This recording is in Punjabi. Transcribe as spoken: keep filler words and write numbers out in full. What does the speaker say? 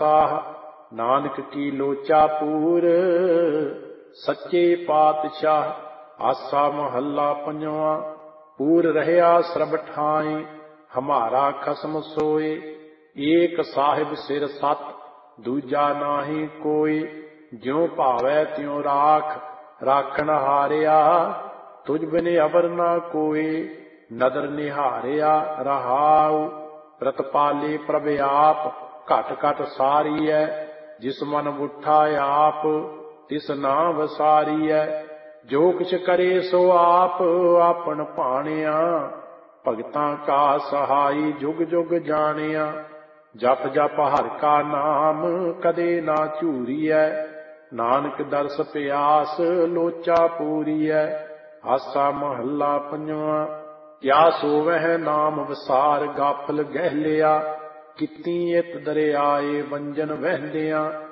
ਸਾਹ। ਨਾਨਕ ਕੀ ਲੋਚਾ ਪੂਰ ਸੱਚੇ ਪਾਤਸ਼ਾਹ। ਆਸਾ ਮਹੱਲਾ ਪੰਜਵਾਂ। ਪੂਰ ਰਹਿਆ ਸਰਬ ਠਾਈ ਹਮਾਰਾ ਖਸਮ ਸੋਏ। ਏਕ ਸਾਹਿਬ ਸਿਰ ਸਤ ਦੂਜਾ ਨਾਹੀ ਕੋਈ। ਜਿਉ ਭਾਵੈ ਤਿਉ ਰਾਖ ਰਾਖਣ ਹਾਰਿਆ। ਤੁਝ ਬਿਨ ਅਵਰ ਨਾ ਕੋਈ ਨਦਰ ਨਿਹਾਰਿਆ। ਰਹਾਉ ਪ੍ਰਤਪਾਲੇ ਪ੍ਰਭ ਆਪ ਘਟ ਘਟ ਸਾਰੀਐ। ਜਿਸ ਮਨ ਬੁੱਠਾ ਆਪ ਤਿਸ ਨਾ ਵਸਾਰੀਐ। ਜੋ ਕਿਛ ਕਰੇ ਸੋ ਆਪ ਆਪਨ ਭਾਣਿਆ। ਭਗਤਾਂ ਕਾ ਸਹਾਈ ਜੁਗ ਜੁਗ ਜਾਣਿਆ। ਜਪ ਜਪ ਹਰਿ ਕਾ ਨਾਮ ਕਦੇ ਨਾ ਝੂਰੀਐ। ਨਾਨਕ ਦਰਸ ਪਿਆਸ ਲੋਚਾ ਪੂਰੀਐ। ਆਸਾ ਮਹੱਲਾ ਪੰਜਵਾਂ। ਕਿਆ ਸੋਵਹਿ ਨਾਮ ਵਸਾਰ ਗਾਫਲ ਗਹਿਲਿਆ। ਕੀਤੀ ਇਤ ਦਰਿਆਏ ਵੰਜਨ ਵਹਿੰਦਿਆਂ।